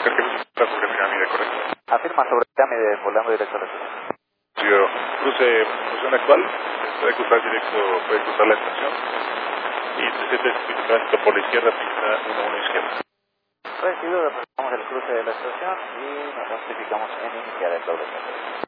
indicar que se está sobre Pirámide, correcto. Afirma sobre Pirámide, volando directo a la ciudad. Señor, cruce posición actual, puede cruzar la estación y 37 tránsito por la izquierda, pista 11 izquierda. Recibido, representamos el cruce de la estación y nos notificamos en iniciar el doble.